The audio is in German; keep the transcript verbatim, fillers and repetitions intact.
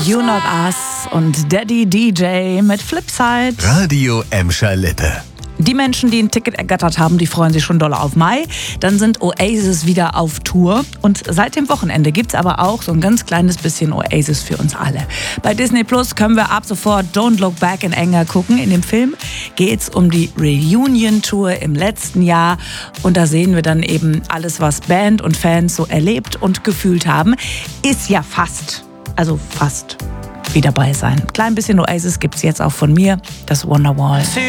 You Not Us und Daddy D J mit Flipside. Radio Emscher Lippe. Die Menschen, die ein Ticket ergattert haben, die freuen sich schon doll auf Mai. Dann sind Oasis wieder auf Tour. Und seit dem Wochenende gibt's aber auch so ein ganz kleines bisschen Oasis für uns alle. Bei Disney Plus können wir ab sofort Don't Look Back in Anger gucken. In dem Film geht's um die Reunion-Tour im letzten Jahr. Und da sehen wir dann eben alles, was Band und Fans so erlebt und gefühlt haben. Ist ja fast, also fast wie dabei sein. Klein bisschen Oasis gibt's jetzt auch von mir, das Wonderwall.